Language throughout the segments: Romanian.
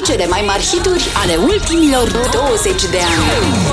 cele mai mari hituri ale ultimilor 20 de ani.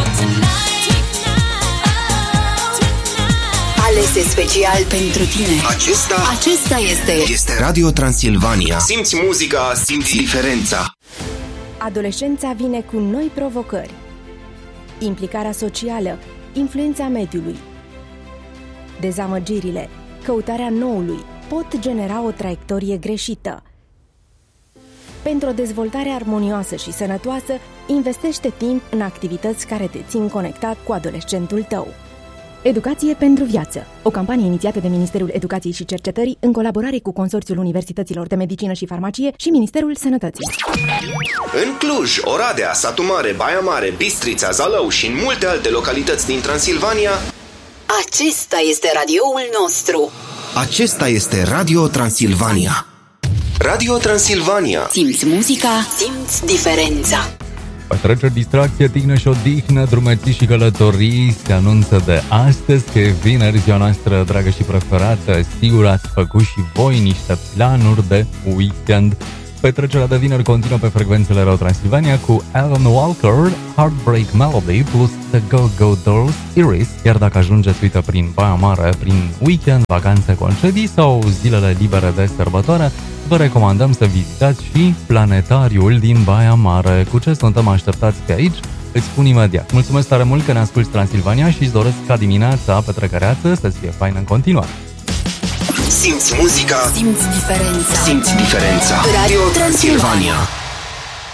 Alese special pentru tine. Acesta este Radio Transilvania. Simți muzica, simți diferența. Adolescența vine cu noi provocări. Implicarea socială, influența mediului. Dezamăgirile, căutarea noului pot genera o traiectorie greșită. Pentru o dezvoltare armonioasă și sănătoasă, investește timp în activități care te țin conectat cu adolescentul tău. Educație pentru viață. O campanie inițiată de Ministerul Educației și Cercetării în colaborare cu Consorțiul Universităților de Medicină și Farmacie și Ministerul Sănătății. În Cluj, Oradea, Satu Mare, Baia Mare, Bistrița, Zalău și în multe alte localități din Transilvania, acesta este radioul nostru. Acesta este Radio Transilvania. Radio Transilvania. Simți muzica, simți diferența. Petreceri, distracție, tihnă și odihnă, drumeții și călătorii se anunță de astăzi că e vineri, ziua noastră dragă și preferată. Sigur ați făcut și voi niște planuri de weekend. Petrecerea de vineri continuă pe frecvențele Radio Transilvania cu Alan Walker, Heartbreak Melody plus The Go-Go Dolls, Iris. Iar dacă ajungeți, uite, prin Baia Mare, prin weekend, vacanțe, concedii sau zilele libere de sărbătoare, vă recomandăm să vizitați și planetariul din Baia Mare. Cu ce suntem așteptați pe aici? Îți spun imediat. Mulțumesc tare mult că ne asculti Transilvania și îți doresc ca dimineața petrecăreață să-ți fie faină în continuare. Simți muzica, simți diferența. Simți diferența. Radio Transilvania.